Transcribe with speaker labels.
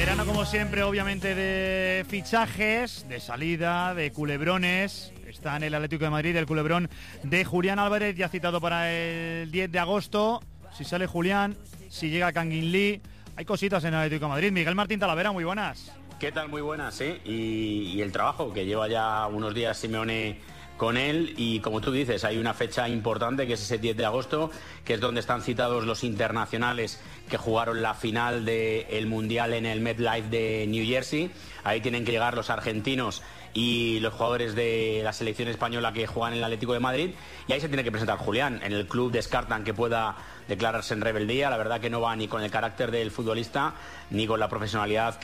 Speaker 1: Verano como siempre, obviamente, de fichajes, de salida, de culebrones. Está en el Atlético de Madrid el culebrón de Julián Álvarez, ya citado para el 10 de agosto. Si sale Julián, si llega Kangin Lee, hay cositas en el Atlético de Madrid. Miguel Martín Talavera, muy buenas.
Speaker 2: ¿Qué tal? Muy buenas, ¿eh? Y el trabajo que lleva ya unos días Simeone con él, y como tú dices, hay una fecha importante que es ese 10 de agosto, que es donde están citados los internacionales que jugaron la final del Mundial en el MetLife de New Jersey. Ahí tienen que llegar los argentinos y los jugadores de la selección española que juegan en el Atlético de Madrid, y ahí se tiene que presentar Julián. En el club descartan que pueda declararse en rebeldía. La verdad que no va ni con el carácter del futbolista ni con la profesionalidad